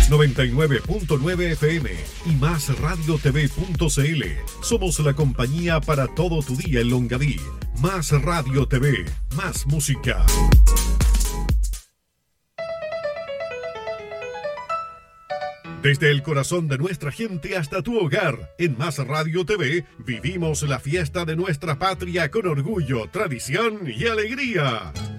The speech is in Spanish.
99.9 FM y MásRadioTV.cl. Somos la compañía para todo tu día en Longaví. Más Radio TV, más música. Desde el corazón de nuestra gente hasta tu hogar, en Más Radio TV, vivimos la fiesta de nuestra patria con orgullo, tradición y alegría.